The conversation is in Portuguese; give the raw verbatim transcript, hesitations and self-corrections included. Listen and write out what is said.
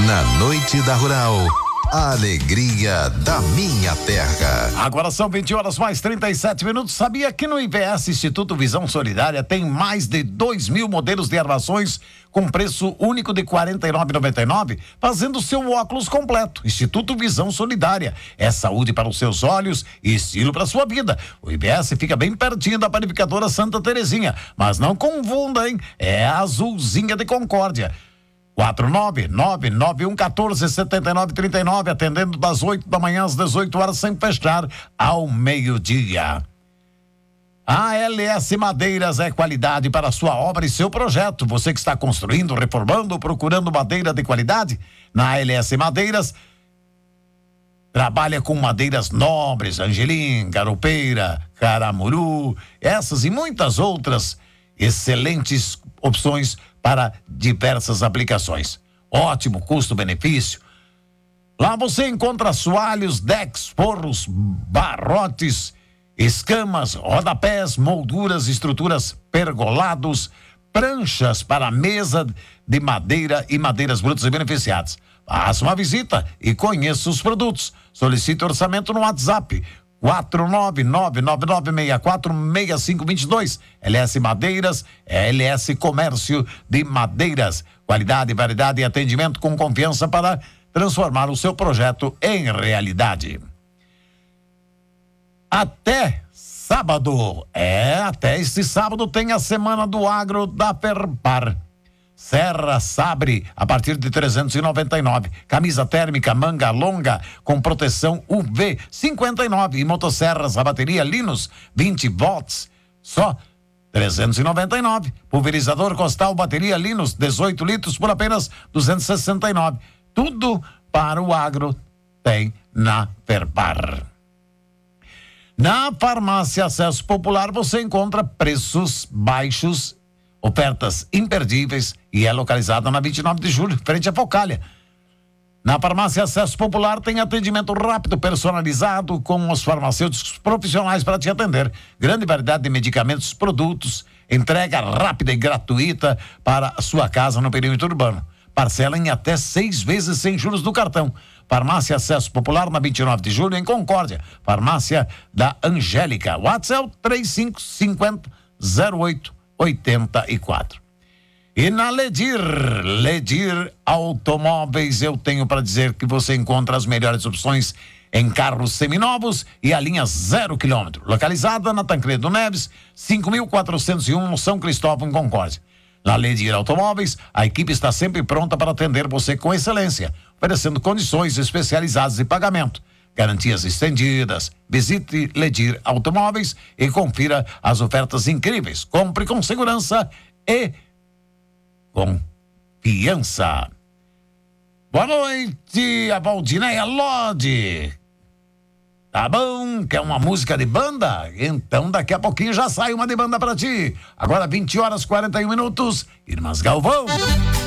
Na noite da Rural, a alegria da minha terra. Agora são vinte horas mais trinta e sete minutos. Sabia que no I B S Instituto Visão Solidária tem mais de dois mil modelos de armações com preço único de quarenta e nove reais e noventa e nove centavos, fazendo seu óculos completo. Instituto Visão Solidária é saúde para os seus olhos e estilo para a sua vida. O I B S fica bem pertinho da panificadora Santa Terezinha, mas não confunda, hein? É a Azulzinha de Concórdia. quatro nove nove nove um um quatro sete nove três nove, atendendo das oito da manhã às dezoito horas, sem fechar ao meio-dia. A L S Madeiras é qualidade para sua obra e seu projeto. Você que está construindo, reformando ou procurando madeira de qualidade, na L S Madeiras trabalha com madeiras nobres, angelim, garopeira, caramuru, essas e muitas outras excelentes opções para diversas aplicações. Ótimo custo-benefício. Lá você encontra assoalhos, decks, forros, barrotes, escamas, rodapés, molduras, estruturas, pergolados, pranchas para mesa de madeira e madeiras brutas e beneficiadas. Faça uma visita e conheça os produtos. Solicite orçamento no WhatsApp quatro nove nove nove nove seis quatro seis cinco dois dois. L S Madeiras, L S Comércio de Madeiras. Qualidade, variedade e atendimento com confiança para transformar o seu projeto em realidade. Até sábado, é, até este sábado tem a Semana do Agro da Ferpar. Serra Sabre a partir de trezentos e noventa e nove, camisa térmica manga longa com proteção U V cinquenta e nove e motosserras a bateria Linus vinte volts só trezentos e noventa e nove, pulverizador costal bateria Linus dezoito litros por apenas duzentos e sessenta e nove. Tudo para o agro tem na Ferpar. Na Farmácia Acesso Popular você encontra preços baixos, ofertas imperdíveis, e é localizada na vinte e nove de julho, frente à Focalha. Na Farmácia Acesso Popular tem atendimento rápido, personalizado, com os farmacêuticos profissionais para te atender. Grande variedade de medicamentos, produtos, entrega rápida e gratuita para a sua casa no perímetro urbano. Parcela em até seis vezes sem juros do cartão. Farmácia Acesso Popular na vinte e nove de julho, em Concórdia. Farmácia da Angélica. WhatsApp três cinco cinco zero zero oito oito quatro. E na Ledir, Ledir Automóveis, eu tenho para dizer que você encontra as melhores opções em carros seminovos e a linha zero quilômetro. Localizada na Tancredo Neves, cinco mil quatrocentos e um, no São Cristóvão, em Concórdia. Na Ledir Automóveis, a equipe está sempre pronta para atender você com excelência, oferecendo condições especializadas de pagamento, garantias estendidas. Visite Ledir Automóveis e confira as ofertas incríveis. Compre com segurança e confiança. Boa noite, a Valdineia Lodi. Tá bom? Quer uma música de banda? Então daqui a pouquinho já sai uma de banda pra ti. Agora vinte horas e quarenta e um minutos. Irmãs Galvão.